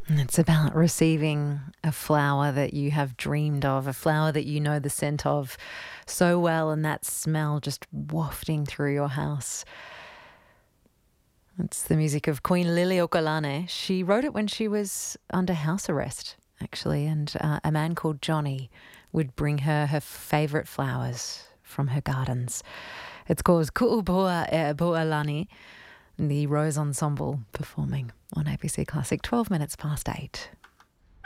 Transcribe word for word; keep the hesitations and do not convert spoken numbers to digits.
It's about receiving a flower that you have dreamed of, a flower that you know the scent of so well, and that smell just wafting through your house. It's the music of Queen Liliuokalani. She wrote it when she was under house arrest, actually, and uh, a man called Johnny would bring her her favourite flowers from her gardens. It's called Ku'upualani, the Rose Ensemble performing on A B C Classic, twelve minutes past eight.